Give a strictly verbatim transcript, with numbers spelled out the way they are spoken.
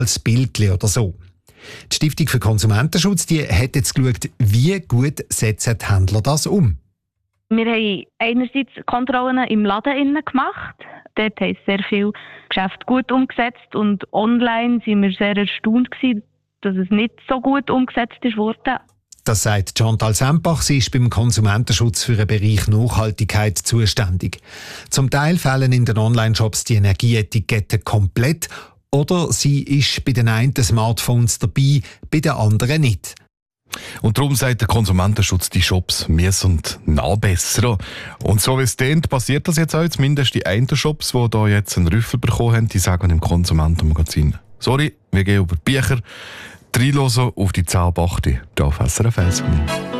als Bildchen oder so. Die Stiftung für Konsumentenschutz die hat jetzt geschaut, wie gut setzen die Händler das um. Wir haben einerseits Kontrollen im Laden innen gemacht. Dort haben sehr viele Geschäfte gut umgesetzt und online waren wir sehr erstaunt gewesen, dass es nicht so gut umgesetzt wurde. Das sagt Chantal Sempach. Sie ist beim Konsumentenschutz für den Bereich Nachhaltigkeit zuständig. Zum Teil fehlen in den Online-Shops die Energieetiketten komplett oder sie ist bei den einen Smartphones dabei, bei den anderen nicht. Und darum sagt der Konsumentenschutz, die Shops müssen nachbessern. Und so wie es klingt, passiert das jetzt auch. Zumindest die einen Shops, die hier jetzt einen Rüffel bekommen haben, die sagen im Konsumentenmagazin: Sorry, wir gehen über die Bücher. Reinhören auf die zehn Achte hier auf S R F eins.